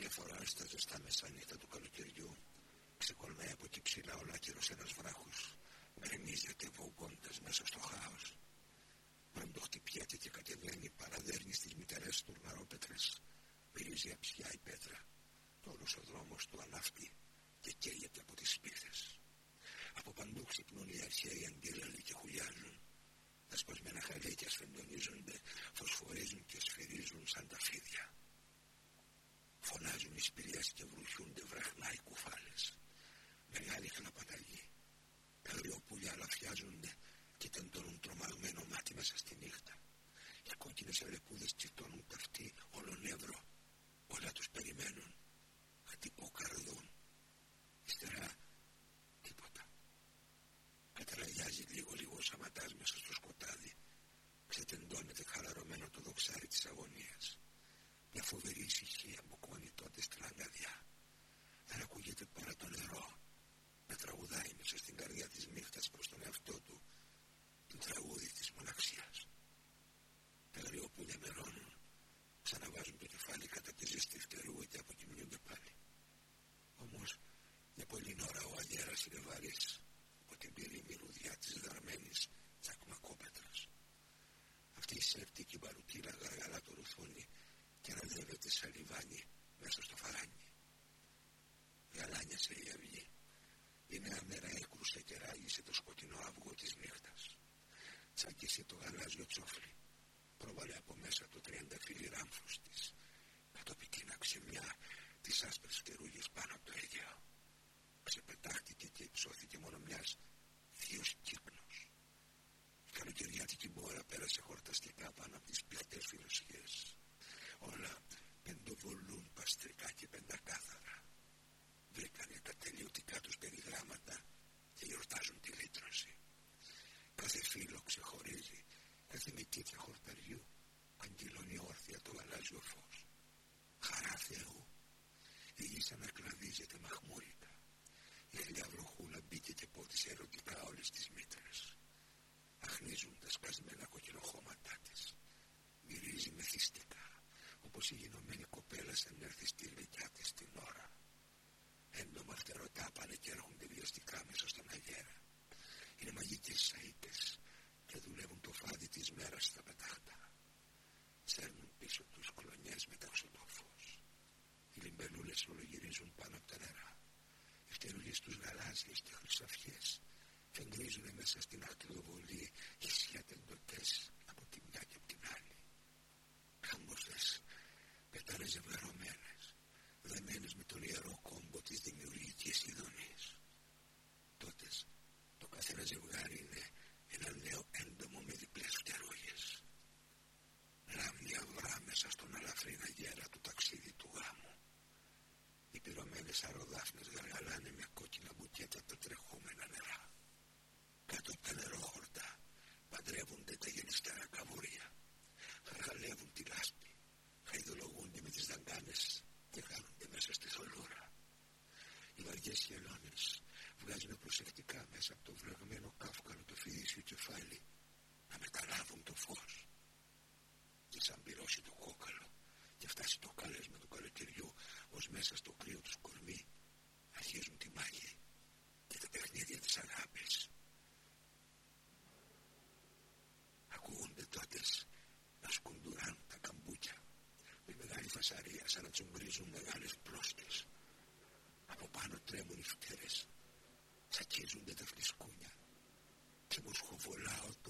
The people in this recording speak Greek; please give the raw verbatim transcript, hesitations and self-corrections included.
φορά στα ζεστά μεσάνυχτα του καλοκαιριού ξεκολλάει από εκεί ψηλά ολάκερος ένας βράχος, γκρεμίζεται βογκώντας μέσα στο χάος. Μπροντοχτυπιέται και κατεβαίνει, παραδέρνει στις μητερές τουρναρόπετρες, μυρίζει αψιά η πέτρα. Όλος ο δρόμος του ανάφτει και καίγεται από τις σπίθες. Από παντού ξυπνούν οι αρχαίοι αντίλαλοι και χουλιάζουν. Τα σπασμένα χαλίκια σφεντονίζονται, φωσφορίζουν και σφυρίζουν σαν τα φίδια. Φωνάζουν οι σπηλιές και βροχιούνται βραχνά οι κουφάλες. Μεγάλη χλαπαταγή. Τα αγριοπούλια αλαφιάζονται και τεντώνουν τρομαγμένο μάτι μέσα στη νύχτα. Οι κόκκινες αλεπούδες τσιτώνουν ταυτί όλο νεύρο. Όλα τους περιμένουν. Ατυποκαρδούν. Ύστερα τίποτα. Κατραγιάζει λίγο λίγο ο Σαματάς μέσα στο σκοτάδι. Ξετεντώνεται χαλαρωμένο το δοξάρι της αγωνίας. Μια φοβερή ησυχία μπουκώνει τότε στην αγκαδιά. Δεν ακούγεται παρά το νερό να τραγουδάει μέσα στην καρδιά της νύχτας προς τον εαυτό του το τραγούδι της μοναξιάς. Τα αγριοπούλια μερώνουν, ξαναβάζουν το κεφάλι κατά τη ζεστή φτερούγα και αποκοιμιούνται πάλι. Όμως για πολλή ώρα ο αγέρας είναι βαρύς από την πυρή μυρουδιά της δαρμένης τσακμακόπετρας. Αυτή η σεπτική μπαρουτήρα γαργαλά το ρουθούνι και αναδεύεται σαν λιβάνι μέσα στο φαράνι. Γαλάνιασε η αυγή. Η νέα μέρα έκρουσε και ράγισε το σκοτεινό αυγό της νύχτας. Τσάκισε το γαλάζιο τσόφλι. Πρόβαλε από μέσα το τριανταφύλλι ράμφους της. Κατοπικίναξε μια τις άσπρες φτερούγες πάνω από το Αιγαίο. Ξεπετάχτηκε και υψώθηκε μόνο μιας θείος κύκνος. Η καλοκαιριάτικη μπόρα πέρασε χορταστικά πάνω από τις πλατές φιλοσιές. Όλα πεντοβολούν παστρικά και πεντακάθαρα. Βρήκανε τα τελειωτικά τους περιγράμματα και γιορτάζουν τη λύτρωση. Κάθε φύλλο ξεχωρίζει, κάθε μυτίτια χορταριού αγγυλώνει όρθια το γαλάζιο φως. Χαρά Θεού. Η γη σαν να κλαδίζεται μαχμούρικα. Η ελιά βροχούλα μπήκε και πότισε ερωτικά όλες τις μήτρες. Αχνίζουν τα σπασμένα κοκκινοχώματά της. Μυρίζει μεθυστικά, όπως η γινωμένη κοπέλα σαν έρθει στη γλυκιά της την ώρα. Έντομα φτερωτά πάνε και έρχονται βιαστικά μέσα στον αγέρα. Είναι μαγικές σαΐτες και δουλεύουν το φάδι της μέρας στα πετάχτα. Σέρνουν πίσω τους κλονιές μεταξύ το φως. Οι λιμπελούλες ολογυρίζουν πάνω από τα νερά. Οι φτερούγες τους γαλάζιες και χρυσαφιές φεγγρίζουν μέσα στην ακτινοβολή ίσια τεντωτές από τη μια και από την άλλη. Κάμποσες πετάνε ζευγαρωμένες, δεμένες με τον ιερό κόμπο της δημιουργικής ειδονής. Τότες το καθένα ζευγάρι είναι ένα νέο έντομο με διπλές φτερούγες. Λάμνη αυρά μέσα στον αλαφρύνα γέρα του ταξίδι του γάμου. Οι πυρωμένες αεροδάφνες γαργαλάνε με κόκκινα μπουκέτα τα τρεχόμενα νερά. Κάτω από τα νερόχορτα παντρεύονται τα γενιστέρα καβούρια. Χαργαλεύουν τη λάσπη, χαϊδολογούνται με τις δαγκάνες και χάνονται μέσα στη θολούρα. Οι βαριές χελώνες βγάζουν προσεκτικά μέσα από το βρεγμένο κάφκαλο το φιδίσιο κεφάλι να μεταλάβουν το φως. Και σαν πυρώσει το κόκαλο και φτάσει το κάλεσμα του καλοκαιριού ως μέσα στο κρύο του κορμί, αρχίζουν τη μάγη και τα παιχνίδια της αγάπης. Ακούγονται τότες να σκουντουράν τα καμπούκια με μεγάλη φασαρία σαν να τσουμπρίζουν μεγάλες πλώστες. Από πάνω τρέμουν οι φτερές, τσακίζονται τα φλισκούνια και μοσχοβολάω το